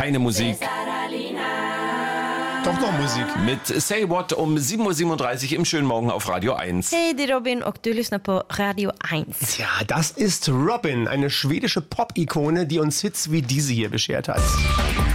Keine Musik. Doch Musik. Mit Say What um 7.37 Uhr im schönen Morgen auf Radio 1. Hey, die Robin och du lyssnar på Radio 1. Ja, das ist Robin, eine schwedische Pop-Ikone, die uns Hits wie diese hier beschert hat.